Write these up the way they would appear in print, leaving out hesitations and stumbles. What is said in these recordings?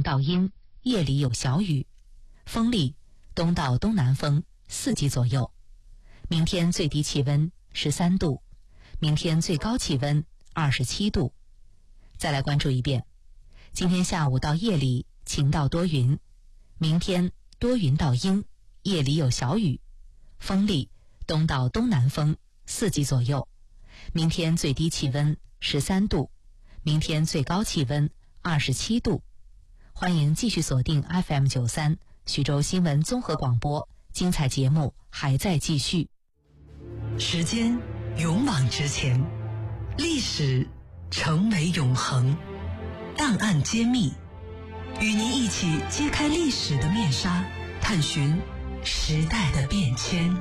到阴，夜里有小雨，风力东到东南风4级左右。明天最低气温13度，明天最高气温27度。再来关注一遍，今天下午到夜里晴到多云，明天多云到阴，夜里有小雨，风力东到东南风4级左右。明天最低气温13度，明天最高气温27度。欢迎继续锁定 FM93 徐州新闻综合广播，精彩节目还在继续。 时间勇往直前，历史成为永恒，档案揭秘，与您一起揭开历史的面纱，探寻时代的变迁。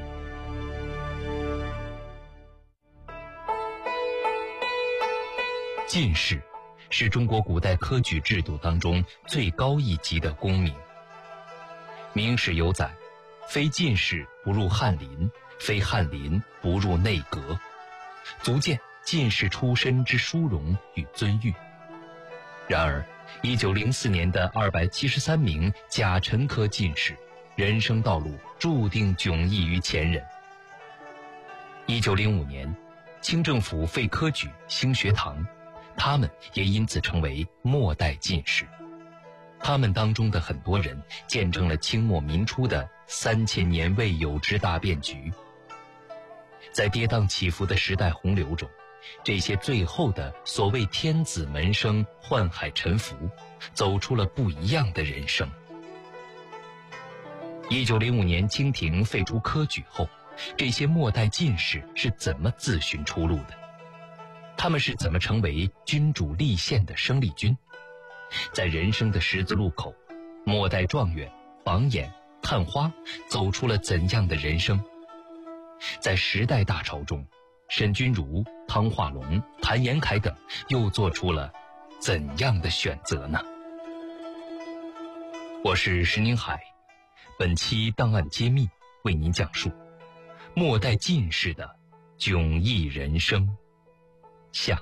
进士是中国古代科举制度当中最高一级的功名。明史有载，非进士不入翰林，非翰林不入内阁，足见进士出身之殊荣与尊誉。然而1904年的273名甲辰科进士，人生道路注定迥异于前人。1905年，清政府废科举兴学堂，他们也因此成为末代进士。他们当中的很多人见证了清末民初的3000年未有之大变局。在跌宕起伏的时代洪流中，这些最后的所谓天子门生宦海沉浮，走出了不一样的人生。1905年清廷废除科举后，这些末代进士是怎么自寻出路的？他们是怎么成为君主立宪的生力军？在人生的十字路口，末代状元、榜眼、探花走出了怎样的人生？在时代大潮中，沈钧儒、汤化龙、谭延闿等又做出了怎样的选择呢？我是石宁海，本期档案揭秘为您讲述末代进士的迥异人生下。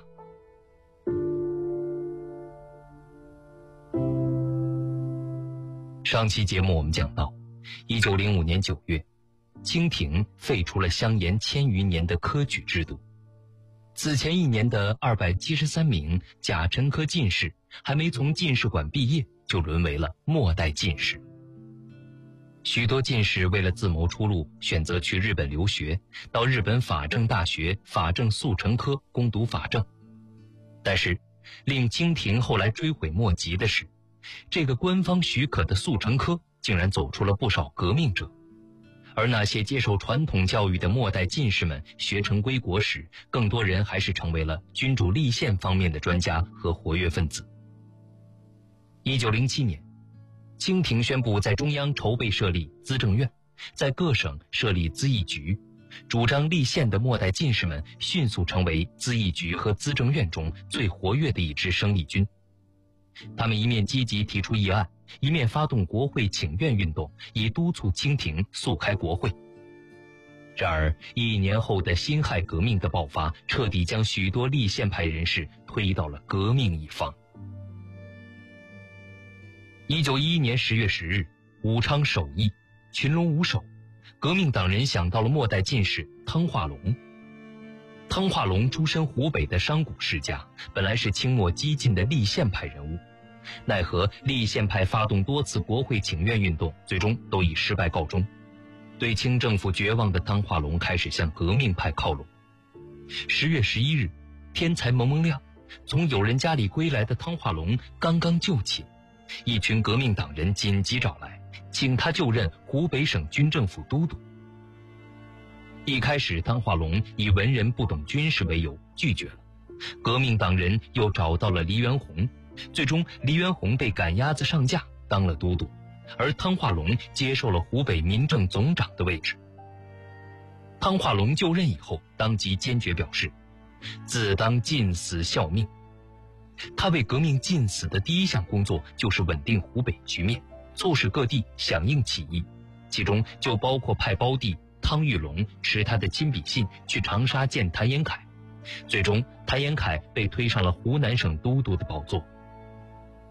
上期节目我们讲到，1905年9月，清廷废除了相沿1000余年的科举制度。此前一年的273名甲辰科进士，还没从进士馆毕业，就沦为了末代进士。许多进士为了自谋出路，选择去日本留学，到日本法政大学法政速成科攻读法政。但是令清廷后来追悔莫及的是，这个官方许可的速成科竟然走出了不少革命者，而那些接受传统教育的末代进士们学成归国时，更多人还是成为了君主立宪方面的专家和活跃分子。1907年，清廷宣布在中央筹备设立资政院，在各省设立资议局，主张立宪的末代进士们迅速成为资议局和资政院中最活跃的一支生力军。他们一面积极提出议案，一面发动国会请愿运动，以督促清廷速开国会。然而1年后的辛亥革命的爆发，彻底将许多立宪派人士推到了革命一方。1911年10月10日，武昌首义，群龙无首，革命党人想到了末代进士汤化龙。汤化龙出身湖北的商贾世家，本来是清末激进的立宪派人物，奈何立宪派发动多次国会请愿运动，最终都以失败告终。对清政府绝望的汤化龙开始向革命派靠拢。10月11日，天才蒙蒙亮，从友人家里归来的汤化龙刚刚就寝，一群革命党人紧急找来，请他就任湖北省军政府都督。一开始汤化龙以文人不懂军事为由拒绝了，革命党人又找到了黎元洪，最终黎元洪被赶鸭子上架当了都督，而汤化龙接受了湖北民政总长的位置。汤化龙就任以后，当即坚决表示自当尽死效命。他为革命尽死的第一项工作就是稳定湖北局面，促使各地响应起义，其中就包括派胞弟汤玉龙持他的亲笔信去长沙见谭延闿。最终谭延闿被推上了湖南省都督的宝座。